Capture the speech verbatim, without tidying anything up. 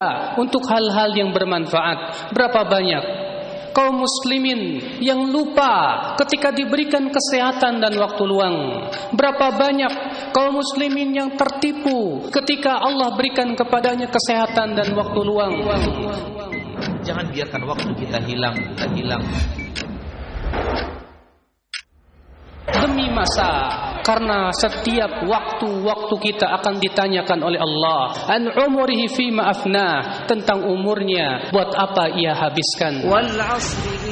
untuk hal-hal yang bermanfaat. Berapa banyak kaum muslimin yang lupa ketika diberikan kesehatan dan waktu luang. Berapa banyak kaum muslimin yang tertipu ketika Allah berikan kepadanya kesehatan dan waktu luang. Jangan biarkan waktu kita hilang, kita hilang demi masa, karena setiap waktu-waktu kita akan ditanyakan oleh Allah an umurihi fima afna, tentang umurnya buat apa ia habiskan. Wal 'asri